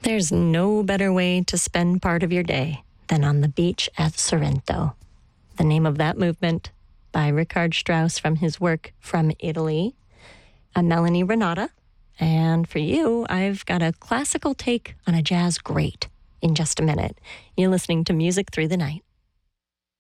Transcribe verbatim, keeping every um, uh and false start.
There's no better way to spend part of your day than on the beach at Sorrento. The name of that movement by Richard Strauss from his work From Italy. I'm Melanie Renata, and for you, I've got a classical take on a jazz great in just a minute. You're listening to Music Through the Night.